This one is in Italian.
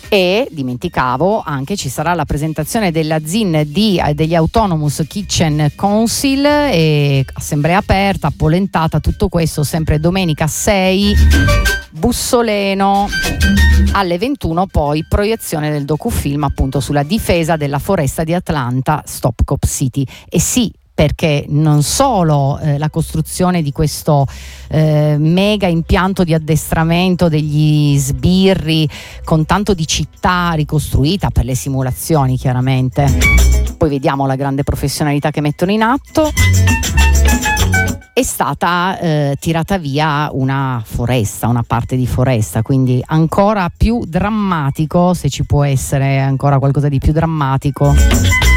E dimenticavo, anche ci sarà la presentazione della ZIN degli Autonomous Kitchen Council, e assemblea aperta, polentata, tutto questo sempre domenica 6, Bussoleno. Alle 21 poi proiezione del docufilm appunto sulla difesa della foresta di Atlanta, Stop Cop City. E sì, perché non solo la costruzione di questo mega impianto di addestramento degli sbirri con tanto di città ricostruita per le simulazioni, chiaramente, poi vediamo la grande professionalità che mettono in atto, è stata tirata via una foresta, una parte di foresta, quindi ancora più drammatico, se ci può essere ancora qualcosa di più drammatico,